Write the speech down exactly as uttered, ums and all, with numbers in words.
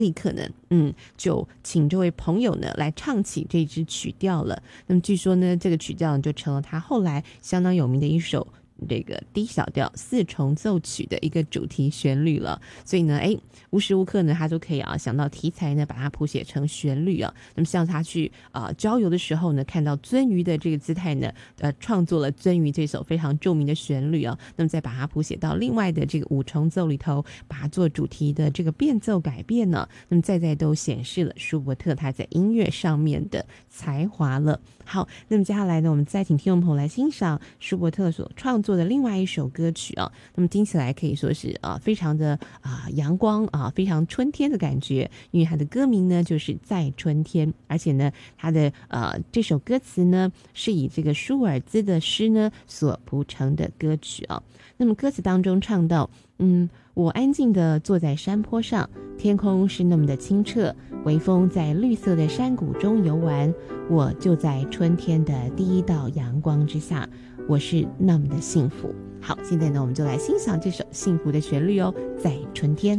立刻呢，嗯，就请这位朋友呢来唱起这支曲调了。那么据说呢，这个曲调就成了他后来相当有名的一首这个 D 小调四重奏曲的一个主题旋律了。所以呢，哎，无时无刻呢，他都可以啊想到题材呢，把它谱写成旋律啊。那么像他去啊、呃、郊游的时候呢，看到鳟鱼的这个姿态呢，呃，创作了鳟鱼这首非常著名的旋律啊。那么再把它谱写到另外的这个五重奏里头，把它做主题的这个变奏改变呢，那么再再都显示了舒伯特他在音乐上面的才华了。好，那么接下来呢，我们再请听众朋友来欣赏舒伯特所创作的另外一首歌曲啊。那么听起来可以说是啊，非常的啊阳光啊，非常春天的感觉，因为它的歌名呢就是在春天，而且呢，它的呃这首歌词呢是以这个舒尔兹的诗呢所谱成的歌曲啊。那么歌词当中唱到，嗯，我安静地坐在山坡上，天空是那么的清澈，微风在绿色的山谷中游玩，我就在春天的第一道阳光之下，我是那么的幸福。好，现在呢，我们就来欣赏这首幸福的旋律哦，在春天。